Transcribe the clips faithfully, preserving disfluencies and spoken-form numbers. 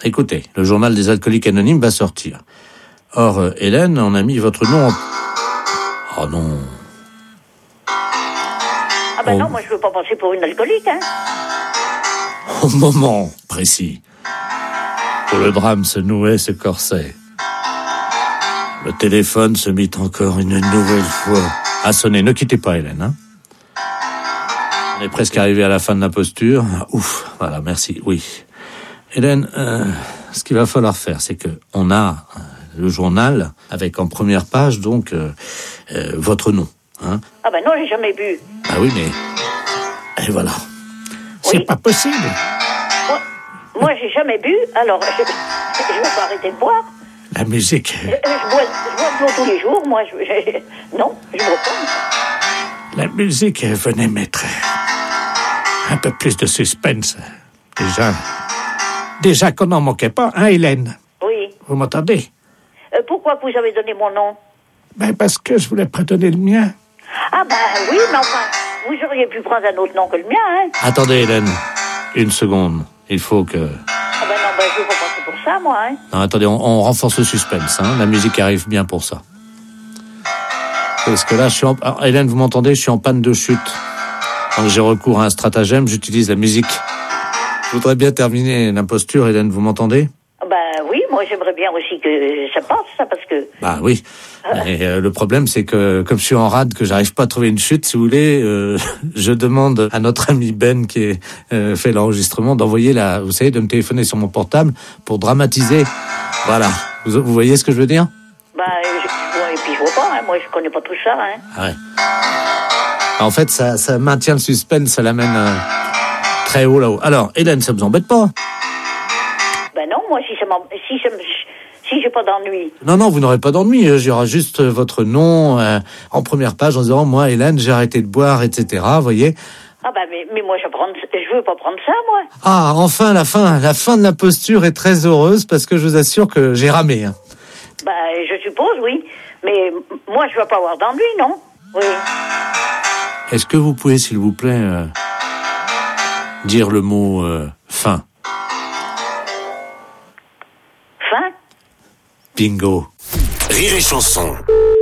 écoutez, le journal des alcooliques anonymes va sortir. Or, euh, Hélène, on a mis votre nom en... Oh non. Ah ben Oh. non, moi je veux pas passer pour une alcoolique, hein. Au moment précis où le drame se nouait ce corset, le téléphone se mit encore une nouvelle fois à sonner. Ne quittez pas, Hélène, hein. On est presque arrivé à la fin de la posture. Ouf, voilà, merci, oui. Hélène, euh, ce qu'il va falloir faire, c'est que on a euh, le journal avec en première page, donc, euh, euh, votre nom, hein. Ah ben non, j'ai jamais bu. Ah oui, mais... Et voilà. C'est Oui. pas possible. Moi, moi j'ai jamais bu, alors je, je vais pas arrêter de boire. La musique... Je, je bois, je bois de l'eau tous les jours, moi. Je, je- non, je bois pas. La musique venait mettre un peu plus de suspense. Déjà, déjà qu'on n'en manquait pas, hein, Hélène? Oui. Vous m'entendez? Euh, pourquoi vous avez donné mon nom? Ben parce que je voulais pas donner le mien. Ah ben oui, mais enfin, vous auriez pu prendre un autre nom que le mien, hein. Attendez, Hélène, une seconde. Il faut que... Ah ben non, ben je veux pas passer pour ça, moi, hein. Non, attendez, on, on renforce le suspense, hein. La musique arrive bien pour ça. Parce que là, je suis en... Ah, Hélène, vous m'entendez? Je suis en panne de chute. Donc j'ai recours à un stratagème, j'utilise la musique. Je voudrais bien terminer l'imposture, Hélène, vous m'entendez? Ben oui, moi j'aimerais bien aussi que ça passe, ça, parce que... Bah oui. Et euh, le problème, c'est que comme je suis en rade, que j'arrive pas à trouver une chute, si vous voulez, euh, je demande à notre ami Ben qui est, euh, fait l'enregistrement d'envoyer la, vous savez, de me téléphoner sur mon portable pour dramatiser. Voilà. Vous, vous voyez ce que je veux dire? Ben, je, ouais, et puis je vois pas, hein. Moi je connais pas tout ça, hein. Ah ouais. En fait, ça, ça maintient le suspense, ça l'amène euh, très haut là-haut. Alors, Hélène, ça vous embête pas? Ben non, moi si ça m'en- si ça me- si j'ai pas d'ennui. Non, non, vous n'aurez pas d'ennui. Il y aura juste euh, votre nom euh, en première page en disant, moi, Hélène, j'ai arrêté de boire, et cetera. Vous voyez? Ah ben mais, mais moi je, prends, je veux pas prendre ça, moi. Ah, enfin, la fin, la fin de la posture est très heureuse parce que je vous assure que j'ai ramé. Hein. Ben je suppose, oui. Mais m- moi je veux pas avoir d'ennui, non? Oui. Est-ce que vous pouvez, s'il vous plaît, euh, dire le mot euh, fin? Fin? Bingo. Rire et chanson.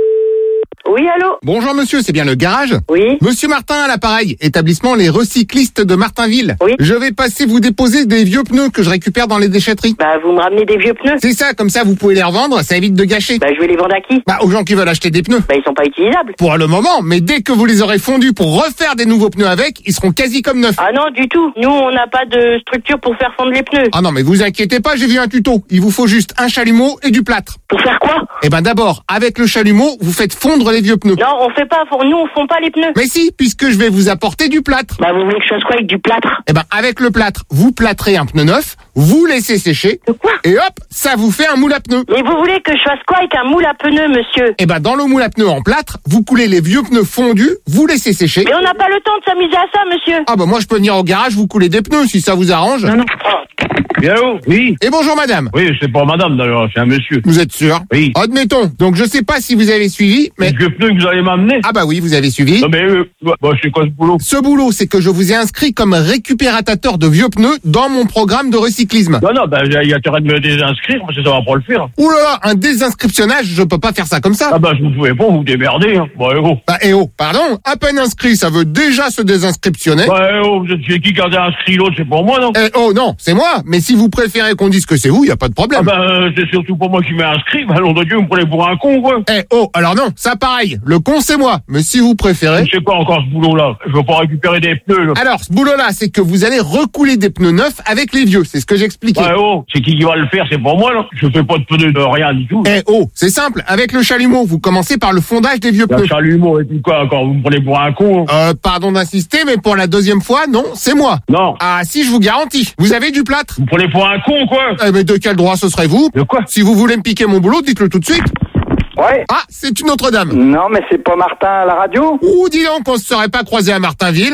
Oui, allô? Bonjour monsieur, c'est bien le garage? Oui. Monsieur Martin à l'appareil, établissement Les Recyclistes de Martinville. Oui. Je vais passer vous déposer des vieux pneus que je récupère dans les déchetteries. Bah vous me ramenez des vieux pneus? C'est ça, comme ça vous pouvez les revendre, ça évite de gâcher. Bah je vais les vendre à qui? Bah aux gens qui veulent acheter des pneus. Bah ils sont pas utilisables. Pour le moment, mais dès que vous les aurez fondus pour refaire des nouveaux pneus avec, ils seront quasi comme neufs. Ah non, du tout. Nous on n'a pas de structure pour faire fondre les pneus. Ah non mais vous inquiétez pas, j'ai vu un tuto. Il vous faut juste un chalumeau et du plâtre. Pour faire quoi? Eh ben d'abord, avec le chalumeau, vous faites fondre les vieux pneus. Non, on fait pas, nous on fond pas les pneus. Mais si, puisque je vais vous apporter du plâtre. Bah vous voulez que je fasse quoi avec du plâtre? Eh ben, avec le plâtre, vous plâtrez un pneu neuf, vous laissez sécher, De quoi? et hop, ça vous fait un moule à pneus. Mais vous voulez que je fasse quoi avec un moule à pneus, monsieur? Eh ben, dans le moule à pneus en plâtre, vous coulez les vieux pneus fondus, vous laissez sécher. Mais on n'a pas le temps de s'amuser à ça, monsieur. Ah bah moi je peux venir au garage vous couler des pneus si ça vous arrange. Non, non. Oui, allô? Oui. Et bonjour madame. Oui, c'est pas madame d'ailleurs, c'est un monsieur. Vous êtes sûr? Oui. Admettons. Donc je sais pas si vous avez suivi, mais... Les vieux pneus que vous allez m'amener? Ah bah oui, vous avez suivi. Non mais, euh, bah, c'est quoi ce boulot? Ce boulot, c'est que je vous ai inscrit comme récupérateur de vieux pneus dans mon programme de recyclisme. Non, non, bah, il y a intérêt de me désinscrire, parce que ça va pas le faire. Ouh là là, un désinscriptionnage, je peux pas faire ça comme ça. Ah bah, je vous pouvez pas vous démerder, hein. Bah, eh oh. Bah eh oh, pardon, à peine inscrit, ça veut déjà se désinscriptionner. Bah, eh oh, vous êtes chez qui qui a inscrit l'autre, c'est pour moi, non? Eh oh non, c'est moi, mais si vous préférez qu'on dise que c'est vous, y a pas de Ah problème. bah, euh, c'est surtout pour moi qui m'ai inscrit, bah, nom de Dieu, vous me prenez pour un con, quoi. Eh oh, alors non, ça pareil, le con c'est moi, mais si vous préférez... Je sais pas encore ce boulot-là. Je veux pas récupérer des pneus, là. Alors, ce boulot-là, c'est que vous allez recouler des pneus neufs avec les vieux, c'est ce que j'expliquais. Bah, eh oh, c'est qui qui va le faire, c'est pour moi, là. Je fais pas de pneus de rien du tout. Eh oh, c'est simple, avec le chalumeau, vous commencez par le fondage des vieux Un pneus. chalumeau, et puis quoi, encore, vous me prenez pour un con, hein. Euh, pardon d'insister, mais pour la deuxième fois, non, c'est moi. Non. Ah si, je vous garantis, vous avez du plâtre. Vous me prenez pour un con, quoi. Eh mais de quel droit ce serait vous? De quoi? Si vous voulez me piquer mon boulot, dites-le tout de suite. Ouais. Ah, c'est une autre dame. Non, mais c'est pas Martin à la radio? Ouh, dis donc, on se serait pas croisé à Martinville.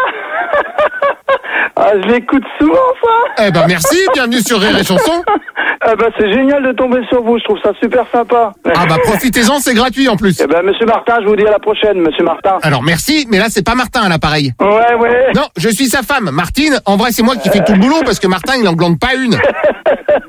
Ah, je l'écoute souvent, ça. Eh ben merci, bienvenue sur Rire et Chanson. Ah bah, c'est génial de tomber sur vous, je trouve ça super sympa. Ah bah profitez-en, c'est gratuit en plus. Eh ben, monsieur Martin, je vous dis à la prochaine, monsieur Martin. Alors merci, mais là c'est pas Martin à l'appareil. Ouais, ouais. Non, je suis sa femme, Martine. En vrai, c'est moi qui fais tout le boulot parce que Martin, il en glande pas une.